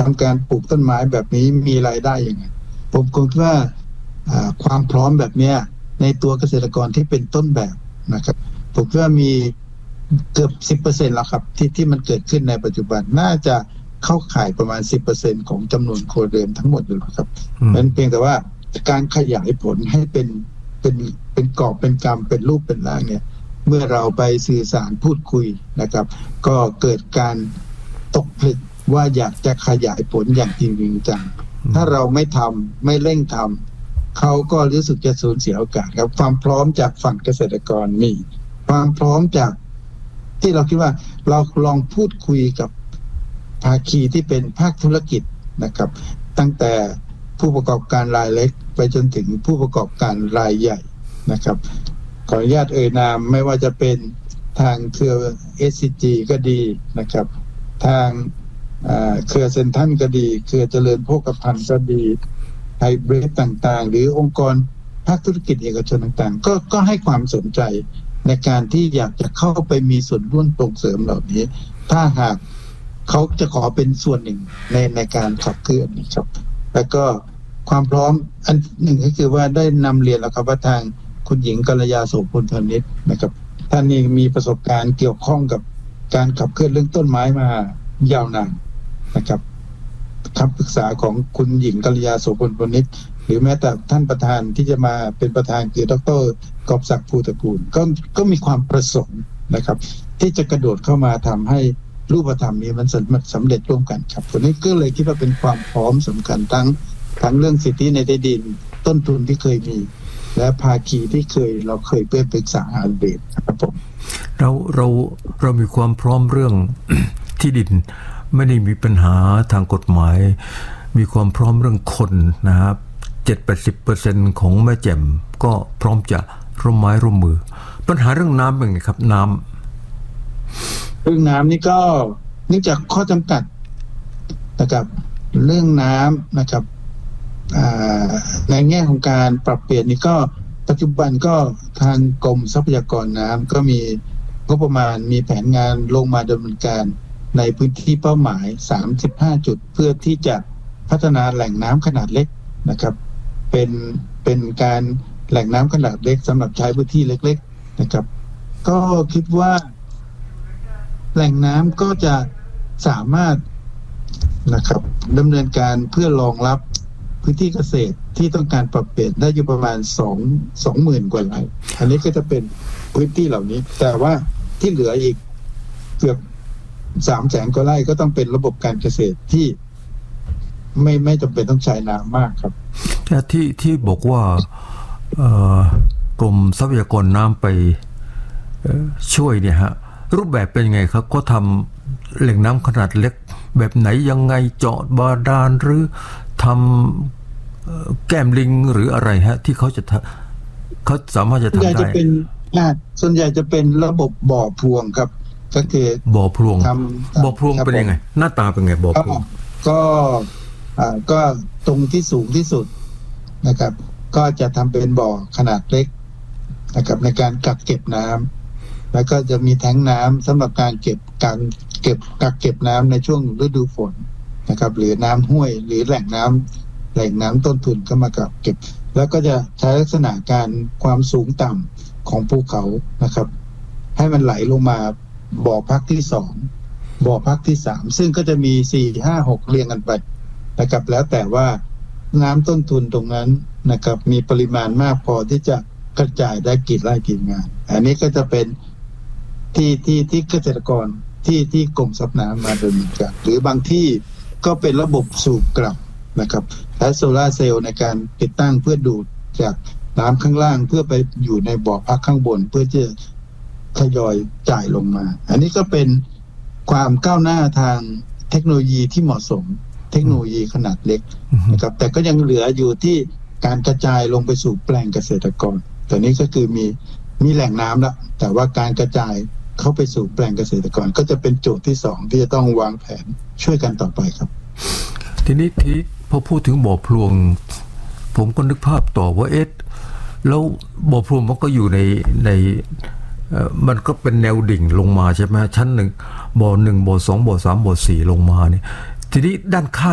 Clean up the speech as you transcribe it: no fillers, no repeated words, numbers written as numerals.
ำการปลูกต้นไม้แบบนี้มีรายได้ยังไงผมคิดว่าความพร้อมแบบนี้ในตัวเกษตรกรที่เป็นต้นแบบนะครับผมคิดว่ามีเกือบ 10% แล้วครับที่มันเกิดขึ้นในปัจจุบันน่าจะเข้าข่ายประมาณ 10% ของจำนวนครัวเรือนทั้งหมดอยู่แล้วครับนั้นเพียงแต่ว่าการขยายผลให้เป็นกอบเป็นกำเป็นรูปเป็นร่างเนี่ยเมื่อเราไปสื่อสารพูดคุยนะครับก็เกิดการตกผลึกว่าอยากจะขยายผลอย่างจริงจังถ้าเราไม่ทำไม่เร่งทำเขาก็รู้สึกจะสูญเสียโอกาสครับความพร้อมจากฝั่งเกษตรกรมีความพร้อมจากที่เราคิดว่าเราลองพูดคุยกับภาคีที่เป็นภาคธุรกิจนะครับตั้งแต่ผู้ประกอบการรายเล็กไปจนถึงผู้ประกอบการรายใหญ่นะครับขออนุญาตเอ่ยนามไม่ว่าจะเป็นทางเครือ SCG ก็ดีนะครับทางเครือเซ็นทรัลก็ดีเครือเจริญโภคภัณฑ์ก็ดีไฮเบรดต่างๆหรือองค์กรภาคธุรกิจเอกชนต่างๆก็ให้ความสนใจในการที่อยากจะเข้าไปมีส่วนร่วมส่งเสริมเหล่านี้ถ้าหากเขาจะขอเป็นส่วนหนึ่งในการขับเคลื่อนนะครับแล้วก็ความพร้อมอันหนึ่งก็คือว่าได้นำเรียนแล้วครับว่าทางคุณหญิงกัลยาโสพลพานิชนะครับท่านนี้มีประสบการณ์เกี่ยวข้องกับการขับเคลื่อนเรื่องต้นไม้มายาวนานนะครับคำปรึกษาของคุณหญิงกัลยาโสพลพานิชหรือแม้แต่ท่านประธานที่จะมาเป็นประธานคือดร.กอบศักดิ์ภูตระกูลก็มีความประสงค์นะครับที่จะกระโดดเข้ามาทำให้รูปธรรมนี้มันสำเร็จร่วมกันครับวันนี้ก็เลยคิดว่าเป็นความพร้อมสำคัญทั้งเรื่องสิทธิในที่ดินต้นทุนที่เคยมีและภาคีที่เราเคยเพื่อปรึกษาหารือครับผมเรามีความพร้อมเรื่อง ที่ดินไม่ได้มีปัญหาทางกฎหมายมีความพร้อมเรื่องคนนะครับ 70-80% ของแม่แจ่มก็พร้อมจะร่วมไม้ร่วมมือปัญหาเรื่องน้ำเป็นไงครับน้ำเรื่องน้ำนี่ก็เนื่องจากข้อจำกัดนะครับเรื่องน้ำนะครับในแง่ของการปรับเปลี่ยนนี่ก็ปัจจุบันก็ทางกรมทรัพยากรน้ำก็มีงบประมาณมีแผนงานลงมาดำเนินการในพื้นที่เป้าหมาย35จุดเพื่อที่จะพัฒนาแหล่งน้ำขนาดเล็กนะครับเป็นการแหล่งน้ำขนาดเล็กสำหรับใช้พื้นที่เล็กๆนะครับก็คิดว่าแหล่งน้ำก็จะสามารถนะครับดำเนินการเพื่อรองรับพื้นที่เกษตรที่ต้องการปรับเปลี่ยนได้อยู่ประมาณ20,000 กว่าไร่อันนี้ก็จะเป็นพื้นที่เหล่านี้แต่ว่าที่เหลืออีกเกือบ300,000 กว่าไร่ก็ต้องเป็นระบบการเกษตรที่ไม่จำเป็นต้องใช้น้ำมากครับแต่ที่บอกว่ากรมทรัพยากรน้ำไปช่วยเนี่ยฮะรูปแบบเป็นยังไงครับก็ทำแหล่งน้ำขนาดเล็กแบบไหนยังไงเจาะบาดาลหรือทำแก้มลิงหรืออะไรฮะที่เขาสามารถจะทำได้ส่วนใหญ่จะเป็นระบบบ่อพรวงครับก็คือบ่อพรวงเป็นยังไงหน้าตาเป็นไงบ่อพรวงก็ตรงที่สูงที่สุดนะครับก็จะทำเป็นบ่อขนาดเล็กนะครับในการกักเก็บน้ำแล้วก็จะมีแท้งน้ำสำหรับการกักเก็บน้ำในช่วงฤดูฝนนะครับหรือน้ำห้วยหรือแหล่งน้ำต้นทุนก็มากักเก็บแล้วก็จะใช้ลักษณะการความสูงต่ำของภูเขานะครับให้มันไหลลงมาบ่อพักที่2บ่อพักที่3ซึ่งก็จะมี4 5 6เรียงกันไปนะครับแล้วแต่ว่าน้ำต้นทุนตรงนั้นนะครับมีปริมาณมากพอที่จะกระจายได้กี่ไร่กี่งานอันนี้ก็จะเป็นที่เกษตรกรที่กรมทรัพย์น้ำมาดำเนินการหรือบางที่ก็เป็นระบบสูบกลับนะครับใช้โซลาร์เซลล์ในการติดตั้งเพื่อดูดจากน้ำข้างล่างเพื่อไปอยู่ในบ่อพักข้างบนเพื่อจะทยอยจ่ายลงมาอันนี้ก็เป็นความก้าวหน้าทางเทคโนโลยีที่เหมาะสมเทคโนโลยีขนาดเล็กนะครับแต่ก็ยังเหลืออยู่ที่การกระจายลงไปสู่แปลงเกษตรกรแต่นี้ก็คือมีแหล่งน้ำแล้วแต่ว่าการกระจายเข้าไปสู่แปลงเกษตรกรก็จะเป็นโจทย์ที่2ที่จะต้องวางแผนช่วยกันต่อไปครับทีนี้พอพูดถึงบ่อพลวงผมก็นึกภาพต่อว่าแล้วบ่อพลวงมันก็อยู่ในมันก็เป็นแนวดิ่งลงมาใช่ไหมชั้น1บ่อ1บ่อ2บ่อ3บ่อ4ลงมาเนี่ยทีนี้ด้านข้าง